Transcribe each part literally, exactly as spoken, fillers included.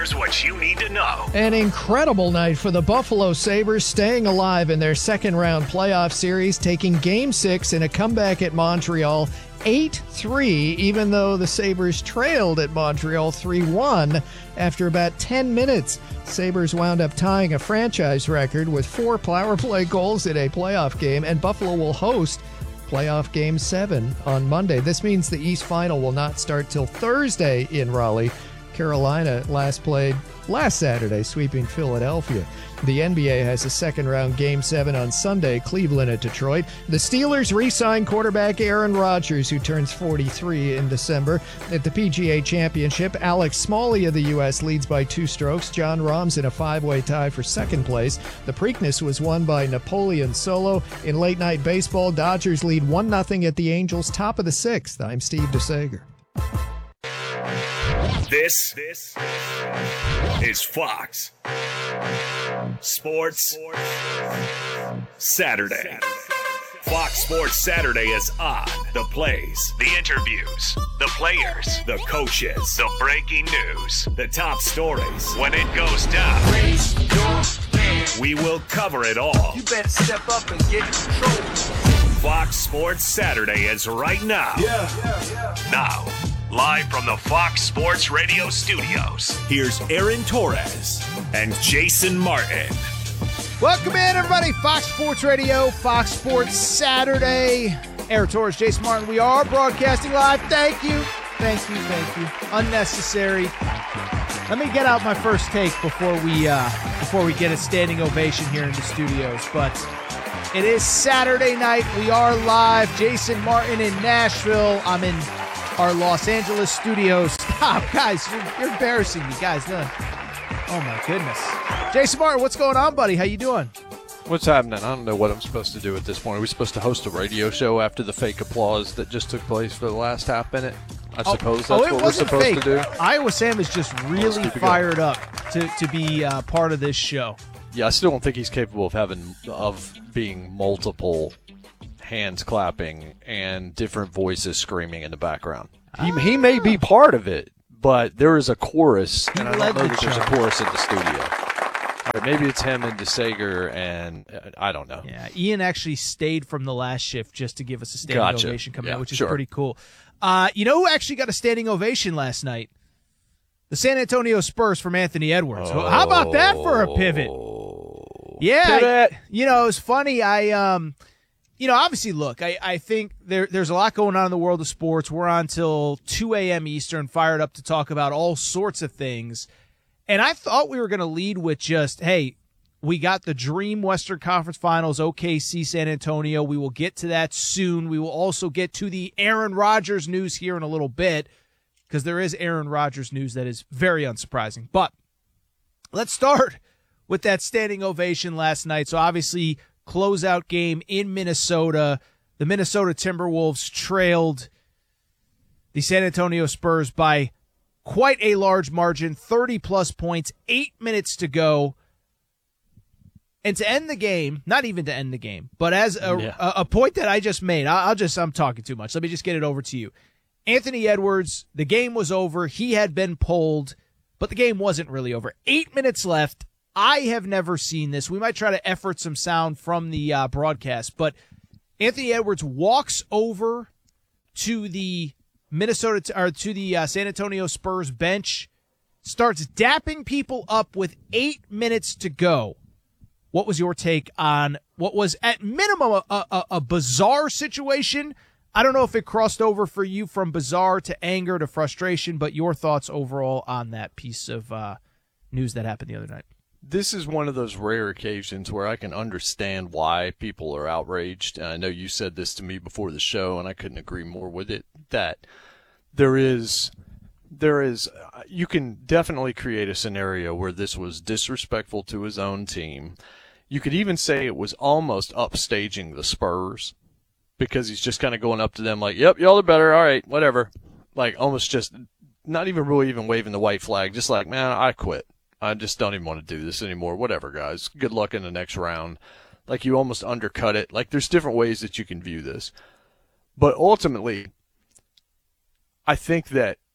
here's what you need to know. An incredible night for the Buffalo Sabres, staying alive in their second-round playoff series, taking Game six in a comeback at Montreal eight three, even though the Sabres trailed at Montreal three one after about ten minutes. Sabres wound up tying a franchise record with four power play goals in a playoff game, and Buffalo will host playoff Game seven on Monday. This means the East Final will not start till Thursday in Raleigh. Carolina last played last Saturday, sweeping Philadelphia. The N B A has a second-round Game seven on Sunday, Cleveland at Detroit. The Steelers re-signed quarterback Aaron Rodgers, who turns forty-three in December. At the P G A Championship, Alex Smalley of the U S leads by two strokes. John Rahm's in a five-way tie for second place. The Preakness was won by Napoleon Solo. In late-night baseball, Dodgers lead one nothing at the Angels, top of the sixth. I'm Steve DeSager. This, this is Fox Sports Saturday. Fox Sports Saturday is on. The plays, the interviews, the players, the coaches, the breaking news, the top stories. When it goes down, we will cover it all. You better step up and get in control. Fox Sports Saturday is right now. Yeah, yeah, yeah. Now, live from the Fox Sports Radio studios, here's Aaron Torres and Jason Martin. Welcome in, everybody. Fox Sports Radio, Fox Sports Saturday. Aaron Torres, Jason Martin. We are broadcasting live. Thank you. Thank you. Thank you. Unnecessary. Let me get out my first take before we uh, before we get a standing ovation here in the studios. But it is Saturday night. We are live. Jason Martin in Nashville. I'm in our Los Angeles studios. Stop, guys. You're, you're embarrassing me, guys. No. Oh, my goodness. Jason Martin, what's going on, buddy? How you doing? What's happening? I don't know what I'm supposed to do at this point. Are we supposed to host a radio show after the fake applause that just took place for the last half minute? I oh, suppose that's oh, what we're supposed fake. to do. Iowa Sam is just really fired up to, to be uh, part of this show. Yeah, I still don't think he's capable of having of being multiple hands clapping and different voices screaming in the background. He, he may be part of it, but there is a chorus, and I don't know that there's a chorus in the studio. All right, maybe it's him and DeSager, and uh, I don't know. Yeah, Ian actually stayed from the last shift just to give us a standing gotcha. ovation coming yeah, out, which is sure. pretty cool. Uh, you know who actually got a standing ovation last night? The San Antonio Spurs from Anthony Edwards. Oh. How about that for a pivot? Yeah, pivot. you know, it was funny. I, um, you know, obviously, look, I, I think there there's a lot going on in the world of sports. We're on till two a.m. Eastern, fired up to talk about all sorts of things. And I thought we were going to lead with just, hey, we got the Dream Western Conference Finals, O K C San Antonio. We will get to that soon. We will also get to the Aaron Rodgers news here in a little bit, because there is Aaron Rodgers news that is very unsurprising. But let's start with that standing ovation last night. So obviously, closeout game in Minnesota. The Minnesota Timberwolves trailed the San Antonio Spurs by quite a large margin, thirty-plus points, eight minutes to go. And to end the game, not even to end the game, but as a, yeah. a, a point that I just made, I'll just, I'm talking too much. Let me just get it over to you. Anthony Edwards, the game was over. He had been pulled, but the game wasn't really over. Eight minutes left. I have never seen this. We might try to effort some sound from the uh, broadcast, but Anthony Edwards walks over to the Minnesota or to the uh, San Antonio Spurs bench, starts dapping people up with eight minutes to go. What was your take on what was at minimum a, a, a bizarre situation? I don't know if it crossed over for you from bizarre to anger to frustration, but your thoughts overall on that piece of uh, news that happened the other night. This is one of those rare occasions where I can understand why people are outraged. And I know you said this to me before the show, and I couldn't agree more with it, that there is, there is, you can definitely create a scenario where this was disrespectful to his own team. You could even say it was almost upstaging the Spurs, because he's just kind of going up to them like, yep, y'all are better, all right, whatever. Like almost just not even really even waving the white flag, just like, man, I quit. I just don't even want to do this anymore. Whatever, guys. Good luck in the next round. Like, you almost undercut it. Like, there's different ways that you can view this. But ultimately, I think that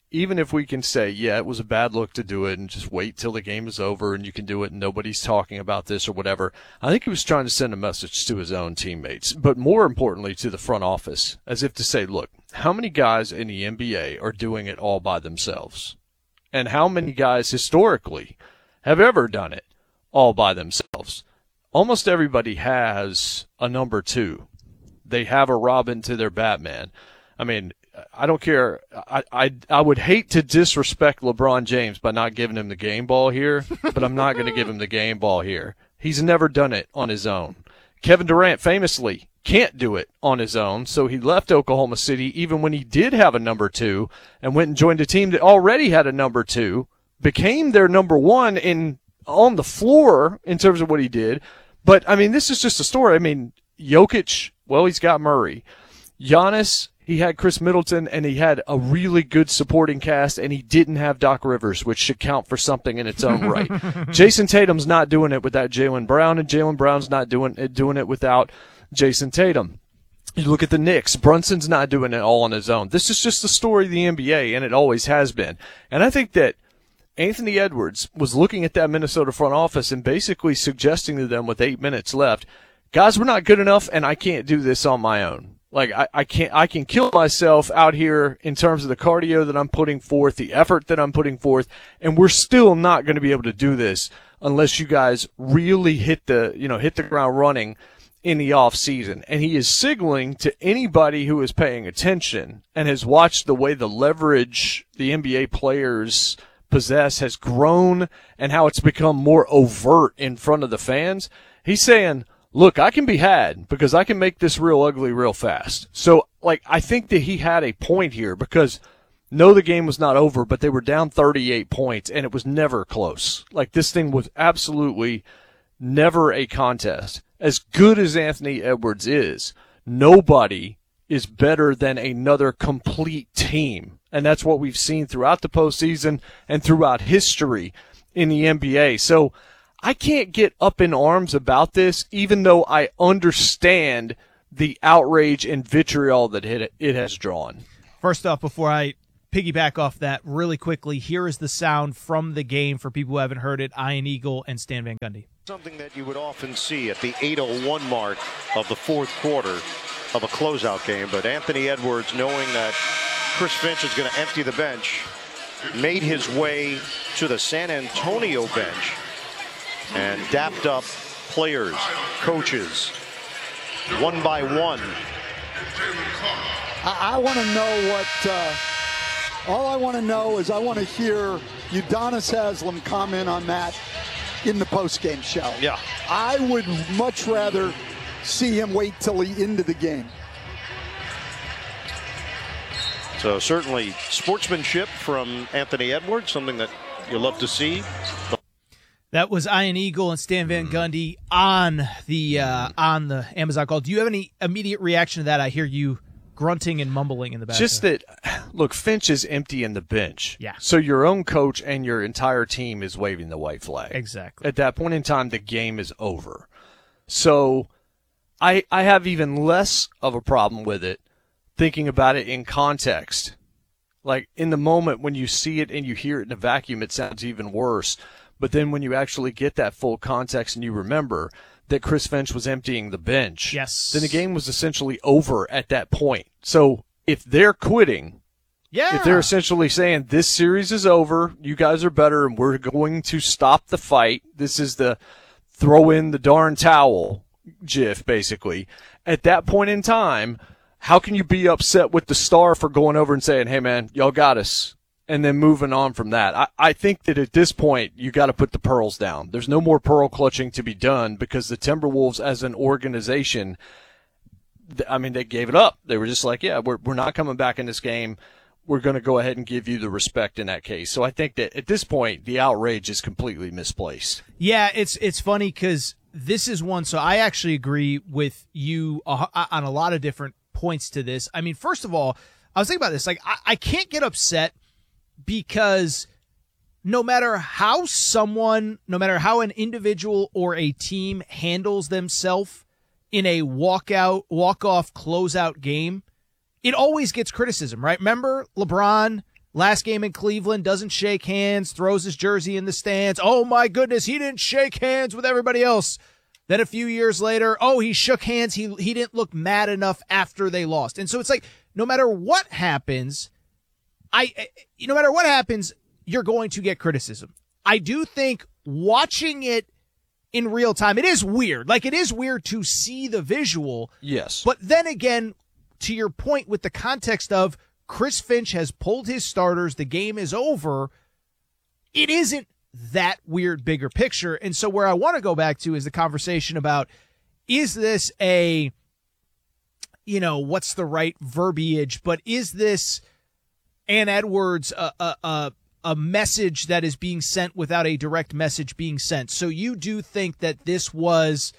even if we can say, yeah, it was a bad look to do it and just wait till the game is over and you can do it and nobody's talking about this or whatever, I think he was trying to send a message to his own teammates, but more importantly to the front office, as if to say, look, how many guys in the N B A are doing it all by themselves? And how many guys historically have ever done it all by themselves? Almost everybody has a number two. They have a Robin to their Batman. I mean, I don't care. I, I I would hate to disrespect LeBron James by not giving him the game ball here, but I'm not going to give him the game ball here. He's never done it on his own. Kevin Durant famously can't do it on his own, so he left Oklahoma City even when he did have a number two and went and joined a team that already had a number two, became their number one in on the floor in terms of what he did. But, I mean, this is just a story. I mean, Jokic, well, he's got Murray. Giannis, he had Chris Middleton, and he had a really good supporting cast, and he didn't have Doc Rivers, which should count for something in its own right. Jason Tatum's not doing it without Jaylen Brown, and Jaylen Brown's not doing it, doing it without Jason Tatum. You look at the Knicks. Brunson's not doing it all on his own. This is just the story of the N B A, and it always has been. And I think that Anthony Edwards was looking at that Minnesota front office and basically suggesting to them with eight minutes left, guys, we're not good enough, and I can't do this on my own. Like, I, I can't, I can kill myself out here in terms of the cardio that I'm putting forth, the effort that I'm putting forth, and we're still not going to be able to do this unless you guys really hit the, you know, hit the ground running in the off season. And he is signaling to anybody who is paying attention and has watched the way the leverage the N B A players possess has grown and how it's become more overt in front of the fans. He's saying, look, I can be had because I can make this real ugly real fast. So, like, I think that he had a point here because, no, the game was not over, but they were down thirty-eight points, and it was never close. Like, this thing was absolutely never a contest. As good as Anthony Edwards is, nobody is better than another complete team. And that's what we've seen throughout the postseason and throughout history in the N B A. So I can't get up in arms about this, even though I understand the outrage and vitriol that it, it has drawn. First off, before I piggyback off that really quickly, here is the sound from the game for people who haven't heard it. Ian Eagle and Stan Van Gundy. Something that you would often see at the eight oh one mark of the fourth quarter of a closeout game. But Anthony Edwards, knowing that Chris Finch is going to empty the bench, made his way to the San Antonio bench and dapped up players, coaches, one by one. I, I want to know what, uh, all I want to know is I want to hear Udonis Haslem comment on that in the postgame show. Yeah. I would much rather see him wait till the end of the game. So certainly sportsmanship from Anthony Edwards, something that you love to see. That was Ian Eagle and Stan Van Gundy on the uh, on the Amazon call. Do you have any immediate reaction to that? I hear you grunting and mumbling in the background. Just that, look, Finch is emptying the bench. Yeah. So your own coach and your entire team is waving the white flag. Exactly. At that point in time, the game is over. So I I have even less of a problem with it thinking about it in context. Like, in the moment when you see it and you hear it in a vacuum, it sounds even worse. But then when you actually get that full context and you remember that Chris Finch was emptying the bench, yes, then the game was essentially over at that point. So if they're quitting, yeah, if they're essentially saying this series is over, you guys are better, and we're going to stop the fight, this is the throw in the darn towel gif, basically. At that point in time, how can you be upset with the star for going over and saying, hey, man, y'all got us, and then moving on from that? I, I think that at this point, you got to put the pearls down. There's no more pearl clutching to be done because the Timberwolves as an organization, I mean, they gave it up. They were just like, yeah, we're we're not coming back in this game. We're going to go ahead and give you the respect in that case. So I think that at this point, the outrage is completely misplaced. Yeah, it's it's funny because this is one. So I actually agree with you on a lot of different points to this. I mean, first of all, I was thinking about this. Like, I, I can't get upset because no matter how someone, no matter how an individual or a team handles themselves in a walkout, walk-off, closeout game, it always gets criticism, right? Remember LeBron Last game in Cleveland, doesn't shake hands, throws his jersey in the stands. Oh my goodness, he didn't shake hands with everybody else. Then a few years later, oh, he shook hands. He he didn't look mad enough after they lost. And so it's like, no matter what happens, I no matter what happens, you're going to get criticism. I do think watching it in real time, it is weird. Like, it is weird to see the visual. Yes. But then again, to your point with the context of Chris Finch has pulled his starters, the game is over, it isn't that weird bigger picture. And so where I want to go back to is the conversation about, is this a, you know, what's the right verbiage, but is this Ann Edwards a, a, a, a message that is being sent without a direct message being sent? So you do think that this was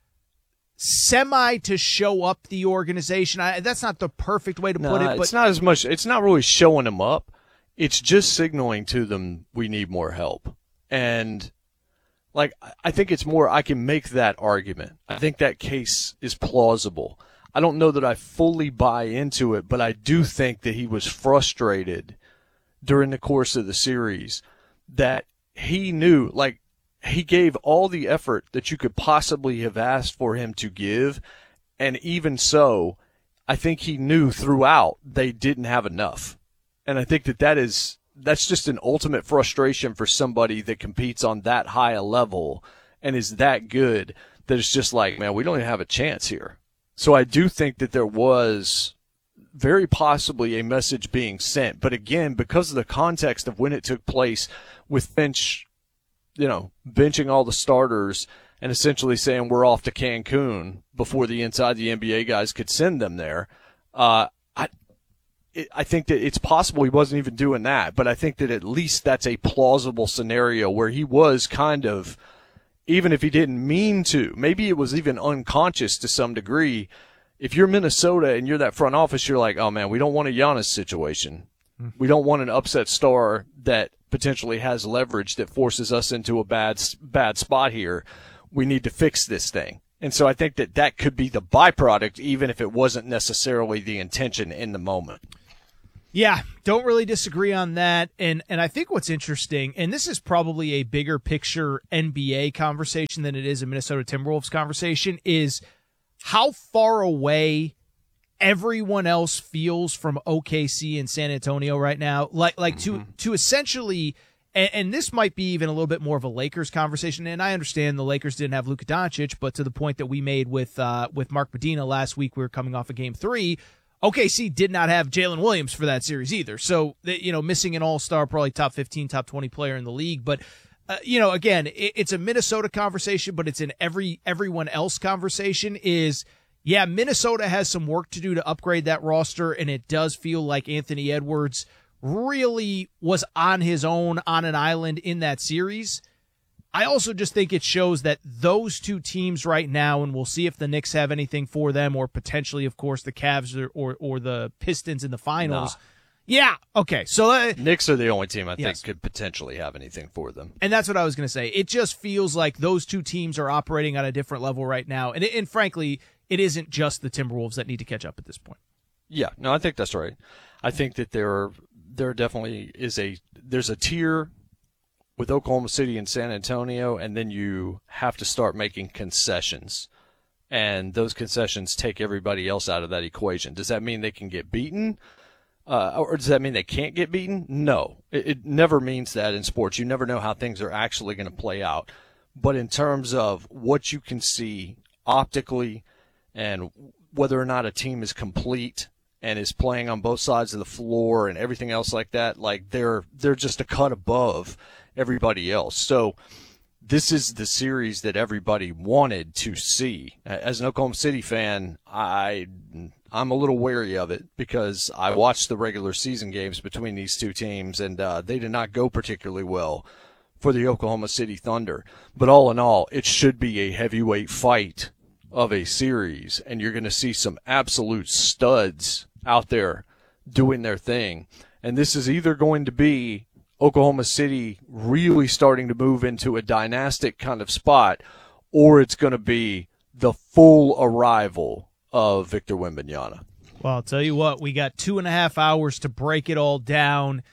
semi to show up the organization? I, that's not the perfect way to no, put it. But it's not as much. It's not really showing them up. It's just signaling to them we need more help. And, like, I think it's more, I can make that argument. I think that case is plausible. I don't know that I fully buy into it, but I do think that he was frustrated during the course of the series that he knew, like, he gave all the effort that you could possibly have asked for him to give. And even so, I think he knew throughout they didn't have enough. And I think that that is, that's just an ultimate frustration for somebody that competes on that high a level and is that good, that it's just like, man, we don't even have a chance here. So I do think that there was very possibly a message being sent. But again, because of the context of when it took place with Finch, you know, benching all the starters and essentially saying we're off to Cancun before the inside the N B A guys could send them there, uh, I it, I think that it's possible he wasn't even doing that, but I think that at least that's a plausible scenario where he was kind of, even if he didn't mean to, maybe it was even unconscious to some degree. If you're Minnesota and you're that front office, you're like, oh man, we don't want a Giannis situation. We don't want an upset star that potentially has leverage that forces us into a bad bad spot here. We need to fix this thing. And so I think that that could be the byproduct, even if it wasn't necessarily the intention in the moment. Yeah, don't really disagree on that. And and I think what's interesting, and this is probably a bigger picture N B A conversation than it is a Minnesota Timberwolves conversation, is how far away everyone else feels from O K C and San Antonio right now. Like like mm-hmm. to to essentially, and, and this might be even a little bit more of a Lakers conversation, and I understand the Lakers didn't have Luka Doncic, but to the point that we made with uh, with Mark Medina last week, we were coming off of game three, O K C did not have Jalen Williams for that series either. So, you know, missing an all-star, probably top fifteen, top twenty player in the league. But, uh, you know, again, it, it's a Minnesota conversation, but it's an every everyone else conversation is, yeah, Minnesota has some work to do to upgrade that roster, and it does feel like Anthony Edwards really was on his own on an island in that series. I also just think it shows that those two teams right now, and we'll see if the Knicks have anything for them, or potentially, of course, the Cavs or or, or the Pistons in the finals. Nah. Yeah, okay. So uh, Knicks are the only team I yes. think could potentially have anything for them. And that's what I was going to say. It just feels like those two teams are operating on a different level right now. And, and frankly, it isn't just the Timberwolves that need to catch up at this point. Yeah, no, I think that's right. I think that there there definitely is a there's a tier with Oklahoma City and San Antonio, and then you have to start making concessions. And those concessions take everybody else out of that equation. Does that mean they can get beaten? Uh, or does that mean they can't get beaten? No. It, it never means that in sports. You never know how things are actually going to play out. But in terms of what you can see optically and whether or not a team is complete and is playing on both sides of the floor and everything else like that, like they're they're just a cut above everybody else. So this is the series that everybody wanted to see. As an Oklahoma City fan, I, I'm a little wary of it because I watched the regular season games between these two teams, and uh, they did not go particularly well for the Oklahoma City Thunder. But all in all, it should be a heavyweight fight of a series, and you're going to see some absolute studs out there doing their thing. And this is either going to be Oklahoma City really starting to move into a dynastic kind of spot, or it's going to be the full arrival of Victor Wembanyama. Well, I'll tell you what, we got two and a half hours to break it all down.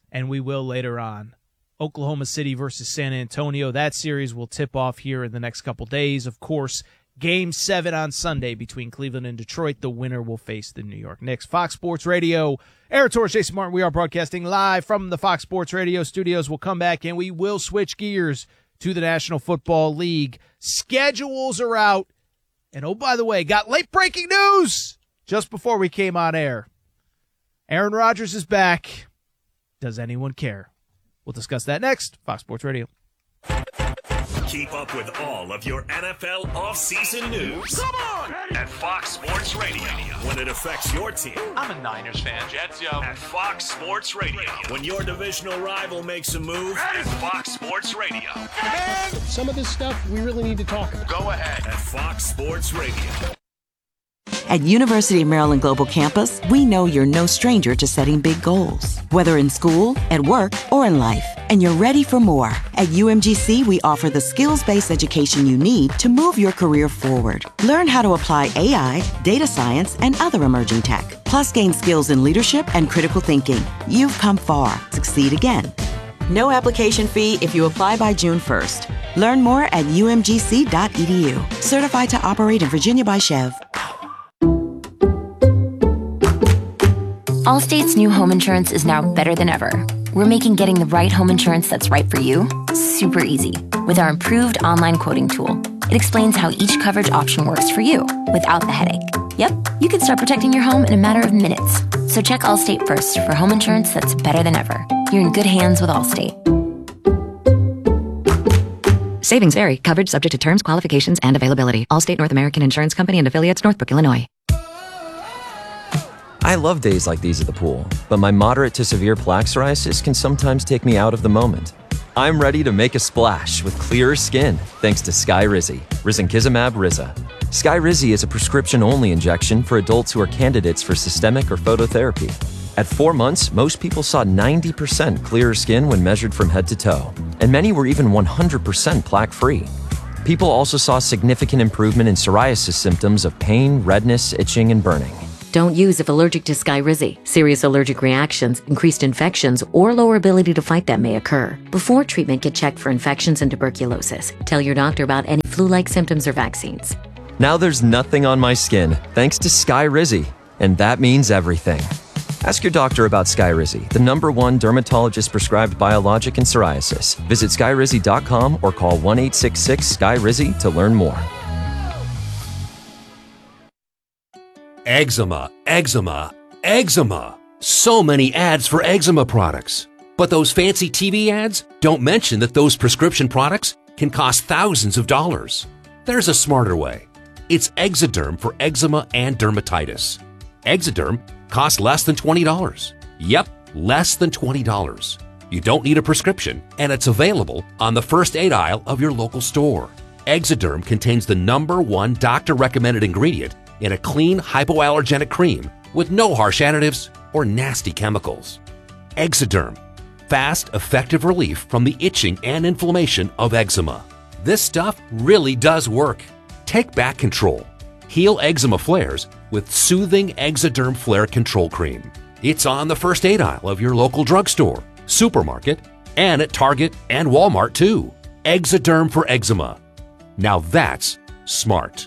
and we will later on. Oklahoma City versus San Antonio. That series will tip off here in the next couple days. Of course, Game seven on Sunday between Cleveland and Detroit. The winner will face the New York Knicks. Fox Sports Radio. Aaron Torres, Jason Martin. We are broadcasting live from the Fox Sports Radio studios. We'll come back and we will switch gears to the National Football League. Schedules are out. And oh, by the way, got late breaking news just before we came on air. Aaron Rodgers is back. Does anyone care? We'll discuss that next. Fox Sports Radio. Keep up with all of your N F L offseason news. Come on! At Fox Sports Radio. When it affects your team. I'm a Niners fan. Jets, yo. At Fox Sports Radio. When your divisional rival makes a move. At Fox Sports Radio. And some of this stuff we really need to talk about. Go ahead. At Fox Sports Radio. At University of Maryland Global Campus, we know you're no stranger to setting big goals, whether in school, at work, or in life, and you're ready for more. At U M G C, we offer the skills-based education you need to move your career forward. Learn how to apply A I, data science, and other emerging tech, plus gain skills in leadership and critical thinking. You've come far. Succeed again. No application fee if you apply by June first. Learn more at U M G C dot E D U. Certified to operate in Virginia by Chev. Allstate's new home insurance is now better than ever. We're making getting the right home insurance that's right for you super easy with our improved online quoting tool. It explains how each coverage option works for you without the headache. Yep, you can start protecting your home in a matter of minutes. So check Allstate first for home insurance that's better than ever. You're in good hands with Allstate. Savings vary. Coverage subject to terms, qualifications, and availability. Allstate North American Insurance Company and affiliates, Northbrook, Illinois. I love days like these at the pool, but my moderate to severe plaque psoriasis can sometimes take me out of the moment. I'm ready to make a splash with clearer skin thanks to Skyrizi, risankizumab Riza. Skyrizi is a prescription-only injection for adults who are candidates for systemic or phototherapy. At four months, most people saw ninety percent clearer skin when measured from head to toe, and many were even one hundred percent plaque-free. People also saw significant improvement in psoriasis symptoms of pain, redness, itching, and burning. Don't use if allergic to Skyrizi. Serious allergic reactions, increased infections, or lower ability to fight them may occur. Before treatment, get checked for infections and tuberculosis. Tell your doctor about any flu-like symptoms or vaccines. Now there's nothing on my skin thanks to Skyrizi, and that means everything. Ask your doctor about Skyrizi, the number one dermatologist-prescribed biologic in psoriasis. Visit skyrizi dot com or call one eight six six Skyrizi to learn more. Eczema, eczema, eczema. So many ads for eczema products. But those fancy T V ads don't mention that those prescription products can cost thousands of dollars. There's a smarter way. It's Exoderm for eczema and dermatitis. Exoderm costs less than twenty dollars. Yep, less than twenty dollars. You don't need a prescription, and it's available on the first aid aisle of your local store. Exoderm contains the number one doctor-recommended ingredient in a clean, hypoallergenic cream with no harsh additives or nasty chemicals. Exoderm, fast, effective relief from the itching and inflammation of eczema. This stuff really does work. Take back control. Heal eczema flares with soothing Exoderm Flare Control Cream. It's on the first aid aisle of your local drugstore, supermarket, and at Target and Walmart too. Exoderm for eczema. Now that's smart.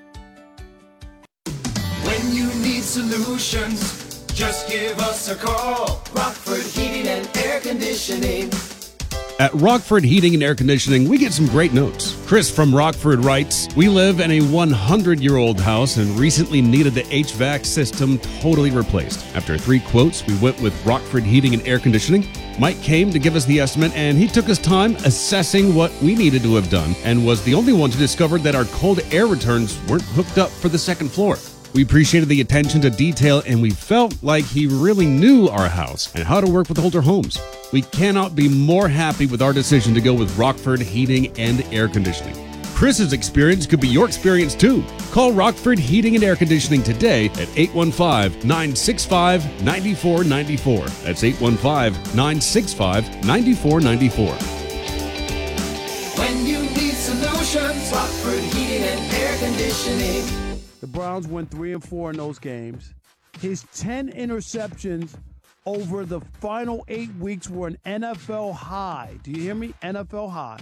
When you need solutions, just give us a call. Rockford Heating and Air Conditioning. At Rockford Heating and Air Conditioning, we get some great notes. Chris from Rockford writes, "We live in a hundred-year-old house and recently needed the H V A C system totally replaced. After three quotes, we went with Rockford Heating and Air Conditioning. Mike came to give us the estimate, and he took his time assessing what we needed to have done and was the only one to discover that our cold air returns weren't hooked up for the second floor. We appreciated the attention to detail, and we felt like he really knew our house and how to work with older homes. We cannot be more happy with our decision to go with Rockford Heating and Air Conditioning. Chris's experience could be your experience too. Call Rockford Heating and Air Conditioning today at eight one five, nine six five, nine four nine four. That's eight one five, nine six five, nine four nine four. When you need solutions, Rockford Heating and Air Conditioning. The Browns went three and four in those games. His ten interceptions over the final eight weeks were an N F L high. Do you hear me? N F L high.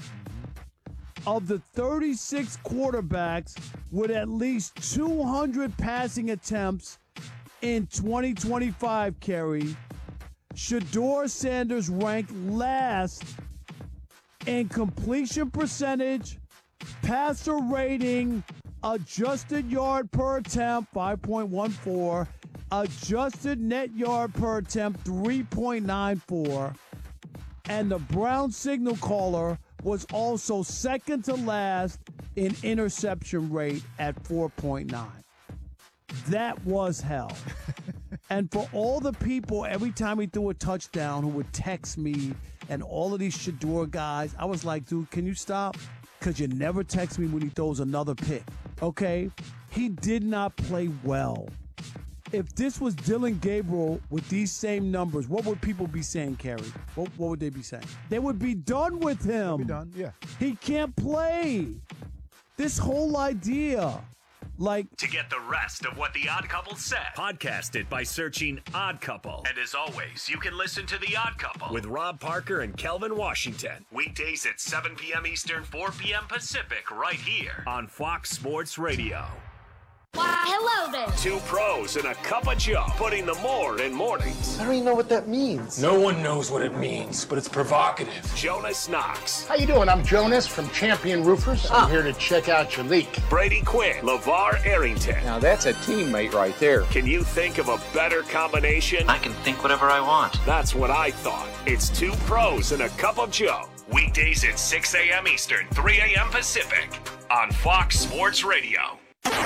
Of the thirty-six quarterbacks with at least two hundred passing attempts in twenty twenty-five, Kerry, Shedeur Sanders ranked last in completion percentage, passer rating, adjusted yard per attempt, five point one four, adjusted net yard per attempt, three point nine four, and the Brown signal caller was also second to last in interception rate at four point nine. That was hell. And for all the people, every time he threw a touchdown, who would text me and all of these Shedeur guys, I was like, dude, can you stop? Because you never text me when he throws another pick, okay? He did not play well. If this was Dylan Gabriel with these same numbers, what would people be saying, Kerry? What, what would they be saying? They would be done with him. Be done, yeah. He can't play. This whole idea, like... To get the rest of what The Odd Couple said, podcast it by searching Odd Couple. And as always, you can listen to The Odd Couple with Rob Parker and Kelvin Washington. Weekdays at seven p.m. Eastern, four p.m. Pacific, right here on Fox Sports Radio. Why, hello there. Two pros and a cup of Joe, putting the more in mornings. I don't even know what that means. No one knows what it means, but it's provocative. Jonas Knox. How you doing? I'm Jonas from Champion Roofers. I'm ah. here to check out your leak. Brady Quinn. LeVar Arrington. Now that's a teammate right there. Can you think of a better combination? I can think whatever I want. That's what I thought. It's two pros and a cup of Joe. Weekdays at six a.m. Eastern, three a.m. Pacific on Fox Sports Radio.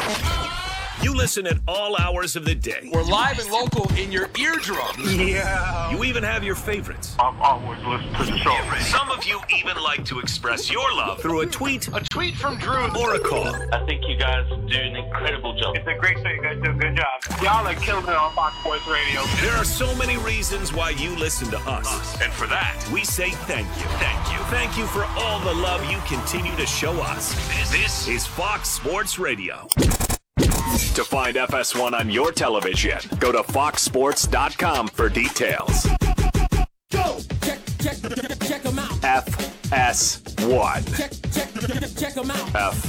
You listen at all hours of the day. We're live and local in your eardrum. Yeah. You even have your favorites. I've always listened to the show. Some of you even like to express your love through a tweet, a tweet from Drew, or a call. I think you guys do an incredible job. It's a great show. You guys do a good job. Y'all are killing it on Fox Sports Radio. There are so many reasons why you listen to us. us. And for that, we say thank you. Thank you. Thank you for all the love you continue to show us. This, this is Fox Sports Radio. To find F S one on your television, go to fox sports dot com for details. Go! Check, check, check, check them out. F S one. Check, check, check them out. F